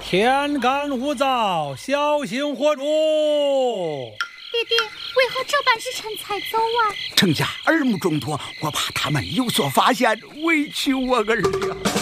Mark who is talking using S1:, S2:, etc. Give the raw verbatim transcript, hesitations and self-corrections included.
S1: 天干物燥，小心火烛。
S2: 爹爹，为何这般时辰才走啊？
S3: 程家耳目众多，我怕他们有所发现，委屈我儿了。